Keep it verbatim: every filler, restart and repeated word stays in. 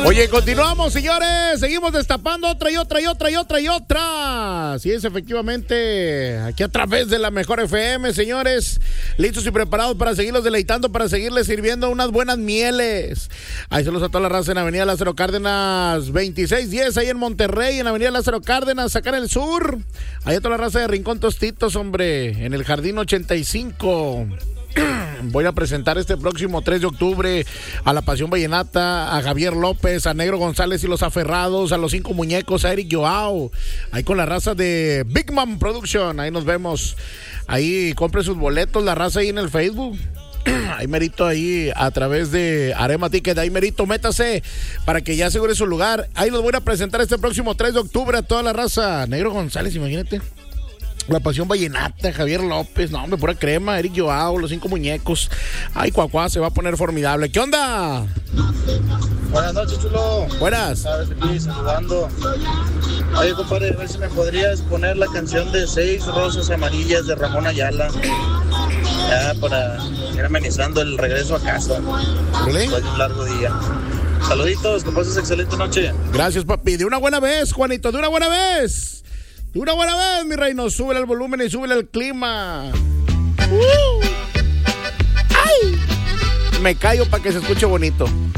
Oye, continuamos, señores. Seguimos destapando otra y otra y otra y otra y otra. Así es, efectivamente. Aquí a través de la Mejor F M, señores. Listos y preparados para seguirlos deleitando, para seguirles sirviendo unas buenas mieles. Ahí saludos a toda la raza en Avenida Lázaro Cárdenas veintiséis diez, ahí en Monterrey, en Avenida Lázaro Cárdenas, acá en el sur. Ahí a toda la raza de Rincón Tostitos, hombre, en el Jardín ochenta y cinco. Voy a presentar este próximo tres de octubre a la Pasión Vallenata, a Javier López, a Negro González y los Aferrados, a los Cinco Muñecos, a Eric Joao, ahí con la raza de Big Man Production. Ahí nos vemos. Ahí compre sus boletos, la raza ahí en el Facebook. Ahí merito, ahí a través de Arema Ticket, ahí merito, métase para que ya asegure su lugar. Ahí los voy a presentar este próximo tres de octubre a toda la raza. Negro González, imagínate. La Pasión Vallenata, Javier López, no, hombre, pura crema, Eric Joao, los Cinco Muñecos. Ay, cuacuá, se va a poner formidable. ¿Qué onda? Buenas noches, chulo. Buenas. Sabes, aquí saludando. Oye, compadre, a ver si me podrías poner la canción de Seis Rosas Amarillas de Ramón Ayala. Ya, para ir amenizando el regreso a casa. ¿Really? Después de un largo día. Saluditos, que pases excelente noche. Gracias, papi. De una buena vez, Juanito, de una buena vez. De una buena vez, mi reino. Súbele el volumen y súbele el clima. Uh. ¡Ay! Me callo para que se escuche bonito.